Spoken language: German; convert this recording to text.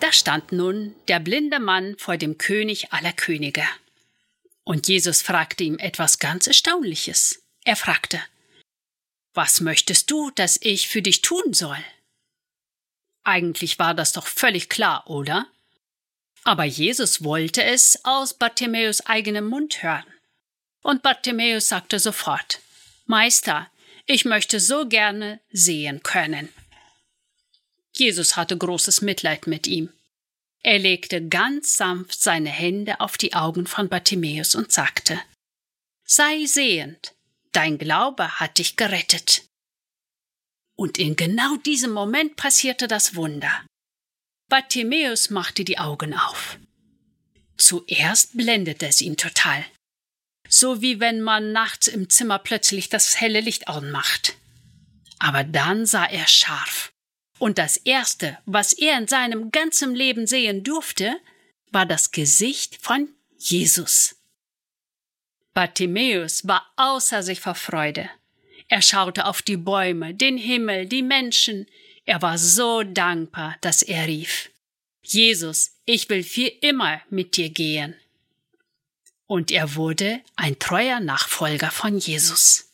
Da stand nun der blinde Mann vor dem König aller Könige. Und Jesus fragte ihm etwas ganz Erstaunliches. Er fragte: Was möchtest du, dass ich für dich tun soll? Eigentlich war das doch völlig klar, oder? Aber Jesus wollte es aus Bartimäus eigenem Mund hören. Und Bartimäus sagte sofort: Meister, ich möchte so gerne sehen können. Jesus hatte großes Mitleid mit ihm. Er legte ganz sanft seine Hände auf die Augen von Bartimäus und sagte: Sei sehend, dein Glaube hat dich gerettet. Und in genau diesem Moment passierte das Wunder. Bartimäus machte die Augen auf. Zuerst blendete es ihn total. So wie wenn man nachts im Zimmer plötzlich das helle Licht anmacht. Aber dann sah er scharf. Und das Erste, was er in seinem ganzen Leben sehen durfte, war das Gesicht von Jesus. Bartimäus war außer sich vor Freude. Er schaute auf die Bäume, den Himmel, die Menschen. Er war so dankbar, dass er rief: Jesus, ich will für immer mit dir gehen. Und er wurde ein treuer Nachfolger von Jesus.